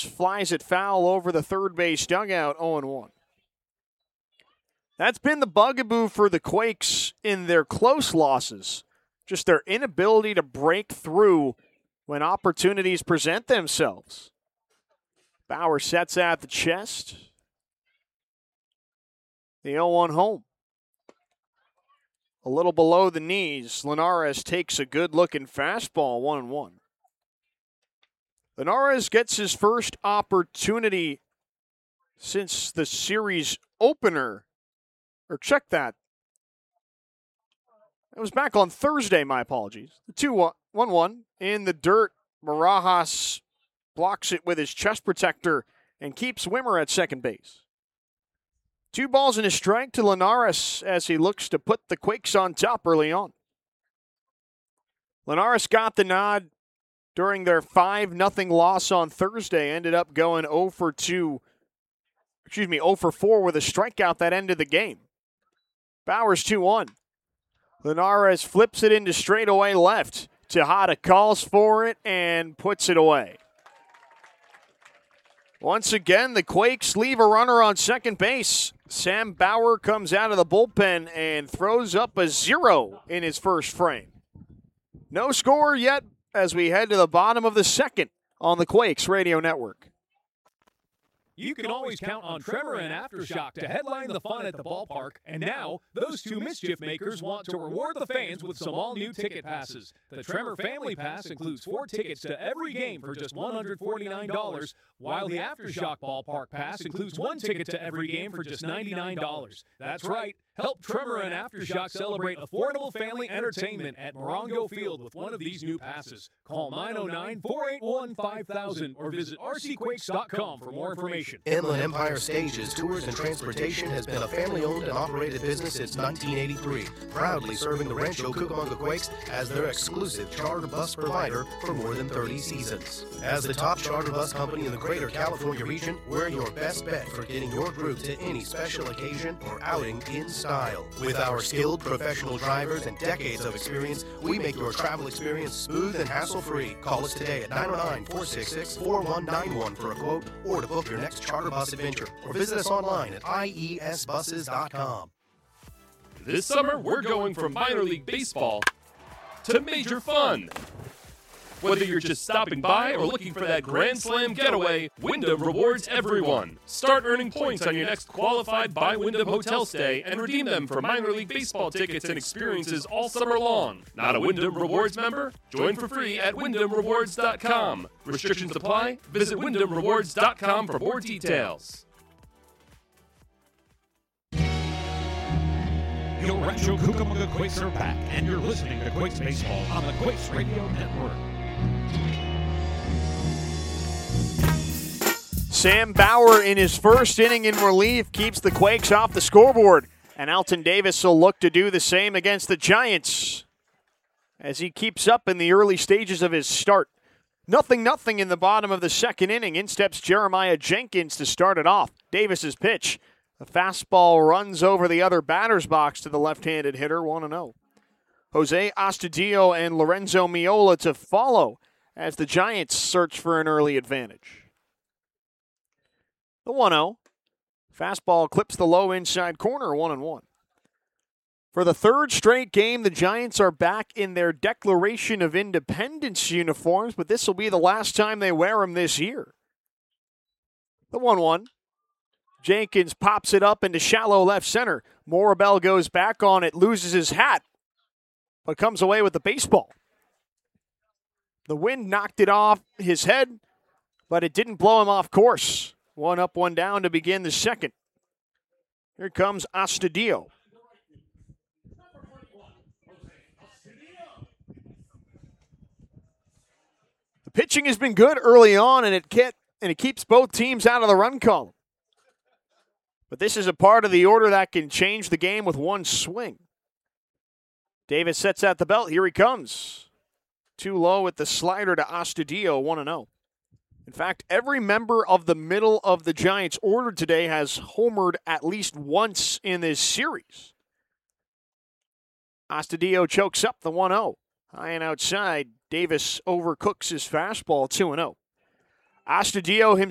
Giants flies it foul over the third base dugout, 0-1. That's been the bugaboo for the Quakes in their close losses. Just their inability to break through when opportunities present themselves. Bauer sets at the chest. The 0-1 home. A little below the knees, Linares takes a good-looking fastball, 1-1. Linares gets his first opportunity since the series opener. Or check that. It was back on Thursday, my apologies. The 2-1 in the dirt. Barajas blocks it with his chest protector and keeps Wimmer at second base. 2 balls and a strike to Linares as he looks to put the Quakes on top early on. Linares got the nod during their 5-0 loss on Thursday. Ended up going 0 for 4 with a strikeout that ended the game. Bauer's 2-1. Linares flips it into straightaway left. Tejada calls for it and puts it away. Once again, the Quakes leave a runner on second base. Sam Bauer comes out of the bullpen and throws up a 0 in his first frame. No score yet as we head to the bottom of the second on the Quakes Radio Network. You can always count on Tremor and Aftershock to headline the fun at the ballpark. And now, those two mischief makers want to reward the fans with some all-new ticket passes. The Tremor Family Pass includes 4 tickets to every game for just $149, while the Aftershock Ballpark Pass includes 1 ticket to every game for just $99. That's right. Help Tremor and Aftershock celebrate affordable family entertainment at Morongo Field with one of these new passes. Call 909-481-5000 or visit rcquakes.com for more information. Inland Empire Stages, Tours, and Transportation has been a family-owned and operated business since 1983, proudly serving the Rancho Cucamonga Quakes as their exclusive charter bus provider for more than 30 seasons. As the top charter bus company in the greater California region, we're your best bet for getting your group to any special occasion or outing in style. With our skilled professional drivers and decades of experience, we make your travel experience smooth and hassle-free. Call us today at 909-466-4191 for a quote or to book your next charter bus adventure, or visit us online at iesbuses.com. This summer, we're going from minor league baseball to major fun. Whether you're just stopping by or looking for that Grand Slam getaway, Wyndham rewards everyone. Start earning points on your next qualified by Wyndham hotel stay and redeem them for minor league baseball tickets and experiences all summer long. Not a Wyndham Rewards member? Join for free at WyndhamRewards.com. Restrictions apply. Visit WyndhamRewards.com for more details. Your Rancho Cucamonga Quakes are back, and you're listening to Quakes Baseball on the Quakes Radio Network. Sam Bauer in his first inning in relief keeps the Quakes off the scoreboard. And Alton Davis will look to do the same against the Giants as he keeps up in the early stages of his start. 0-0 in the bottom of the second inning. In steps Jeremiah Jenkins to start it off. Davis's pitch. The fastball runs over the other batter's box to the left-handed hitter, 1-0. Jose Astudillo and Lorenzo Miola to follow as the Giants search for an early advantage. The 1-0. Fastball clips the low inside corner, 1-1. For the third straight game, the Giants are back in their Declaration of Independence uniforms, but this will be the last time they wear them this year. The 1-1. Jenkins pops it up into shallow left center. Morabel goes back on it, loses his hat, but comes away with the baseball. The wind knocked it off his head, but it didn't blow him off course. 1 up, 1 down to begin the second. Here comes Astudillo. The pitching has been good early on, and it keeps both teams out of the run column. But this is a part of the order that can change the game with one swing. Davis sets at the belt. Here he comes. Too low with the slider to Astudillo, 1-0. In fact, every member of the middle of the Giants order today has homered at least once in this series. Astudillo chokes up the 1-0. High and outside, Davis overcooks his fastball, 2-0. Astudillo himself